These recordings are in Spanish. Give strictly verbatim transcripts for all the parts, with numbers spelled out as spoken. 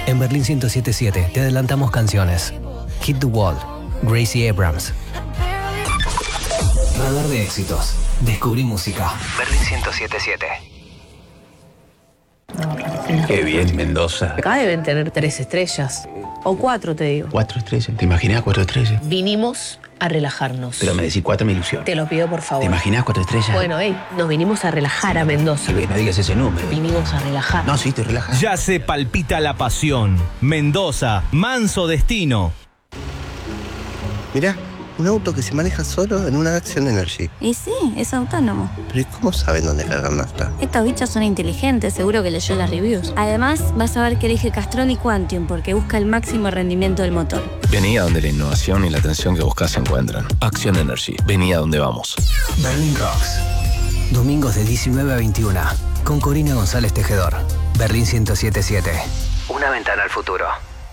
En Berlín ciento siete punto siete te adelantamos canciones. Hit the Wall, Gracie Abrams. Radar de éxitos. Descubrí música. Berlín ciento siete punto siete. Qué bien, Mendoza. Acá deben tener tres estrellas. O cuatro, te digo. Cuatro estrellas. ¿Te imaginas cuatro estrellas? Vinimos a relajarnos. Pero me decís cuatro, me ilusión. Te lo pido, por favor. ¿Te imaginas cuatro estrellas? Bueno, hey, nos vinimos a relajar a Mendoza. Sí, no digas ese número. Vinimos a relajar. No, sí, te relajas. Ya se palpita la pasión. Mendoza, manso destino. Mirá, un auto que se maneja solo en una Action Energy. Y sí, es autónomo. Pero ¿y cómo saben dónde cargar nafta? Estos bichos son inteligentes, seguro que leyó las reviews. Además, vas a ver que elige Castrol y Quantium porque busca el máximo rendimiento del motor. Vení a donde la innovación y la atención que buscas se encuentran. Action Energy. Vení a donde vamos. Berlín Rocks. Domingos de diecinueve a veintiuna. Con Corina González Tejedor. Berlín ciento siete punto siete. Una ventana al futuro.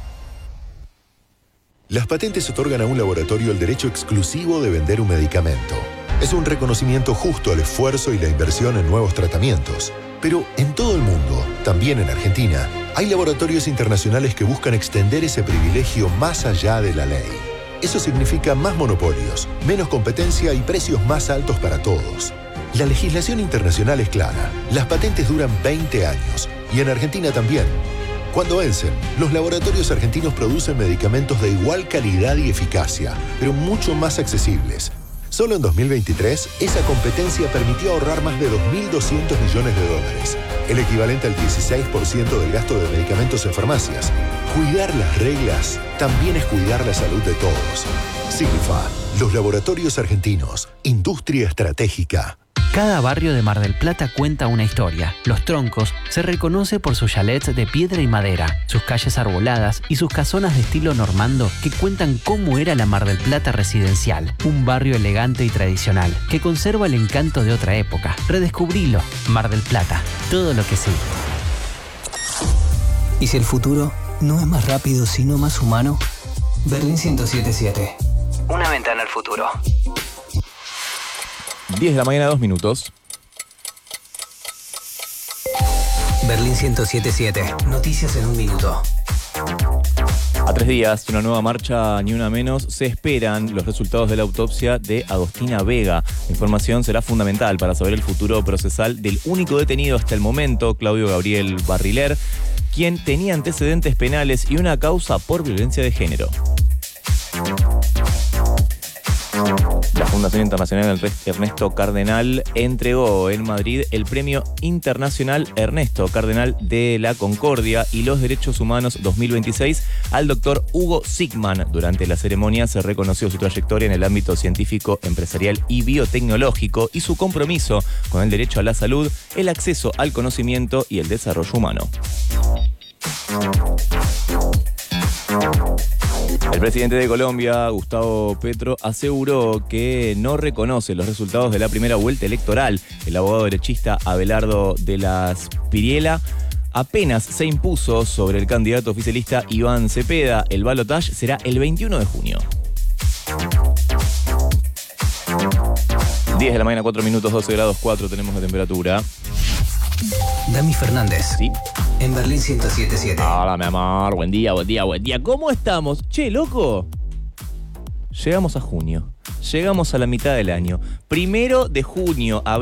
Las patentes otorgan a un laboratorio el derecho exclusivo de vender un medicamento. Es un reconocimiento justo al esfuerzo y la inversión en nuevos tratamientos. Pero en todo el mundo, también en Argentina, hay laboratorios internacionales que buscan extender ese privilegio más allá de la ley. Eso significa más monopolios, menos competencia y precios más altos para todos. La legislación internacional es clara. Las patentes duran veinte años y en Argentina también. Cuando vencen, los laboratorios argentinos producen medicamentos de igual calidad y eficacia, pero mucho más accesibles. Solo en dos mil veintitrés, esa competencia permitió ahorrar más de dos mil doscientos millones de dólares, el equivalente al dieciséis por ciento del gasto de medicamentos en farmacias. Cuidar las reglas también es cuidar la salud de todos. Signifa, los laboratorios argentinos, industria estratégica. Cada barrio de Mar del Plata cuenta una historia. Los Troncos se reconoce por sus chalets de piedra y madera, sus calles arboladas y sus casonas de estilo normando que cuentan cómo era la Mar del Plata residencial. Un barrio elegante y tradicional que conserva el encanto de otra época. Redescubrilo. Mar del Plata. Todo lo que sí. ¿Y si el futuro no es más rápido sino más humano? Berlín ciento siete punto siete. Una ventana al futuro. diez de la mañana, dos minutos. Berlín ciento siete punto siete. Noticias en un minuto. A tres días de una nueva marcha, ni una menos, se esperan los resultados de la autopsia de Agostina Vega. La información será fundamental para saber el futuro procesal del único detenido hasta el momento, Claudio Gabriel Barriler, quien tenía antecedentes penales y una causa por violencia de género. La Fundación Internacional Ernesto Cardenal entregó en Madrid el Premio Internacional Ernesto Cardenal de la Concordia y los Derechos Humanos dos mil veintiséis al doctor Hugo Sigman. Durante la ceremonia se reconoció su trayectoria en el ámbito científico, empresarial y biotecnológico y su compromiso con el derecho a la salud, el acceso al conocimiento y el desarrollo humano. El presidente de Colombia, Gustavo Petro, aseguró que no reconoce los resultados de la primera vuelta electoral. El abogado derechista Abelardo de la Spiriela apenas se impuso sobre el candidato oficialista Iván Cepeda. El balotaje será el veintiuno de junio. diez de la mañana, cuatro minutos, doce grados cuatro tenemos de temperatura. Dami Fernández. Sí. En Berlín ciento siete punto siete. Hola, mi amor. Buen día, buen día, buen día. ¿Cómo estamos? Che, loco. Llegamos a junio. Llegamos a la mitad del año. Primero de junio.